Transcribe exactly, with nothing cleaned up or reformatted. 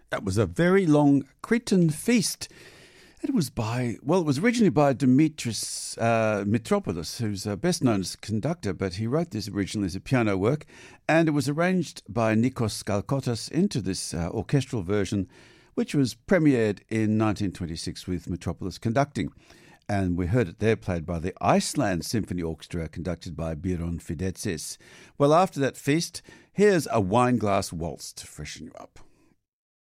That was a very long Cretan feast. It was by, well, it was originally by Dimitris uh, Mitropoulos, who's uh, best known as conductor, but he wrote this originally as a piano work, and it was arranged by Nikos Skalkotas into this uh, orchestral version, which was premiered in nineteen twenty-six with Mitropoulos conducting. And we heard it there played by the Iceland Symphony Orchestra, conducted by Biron Fidetsis. Well, after that feast, here's a wine glass waltz to freshen you up.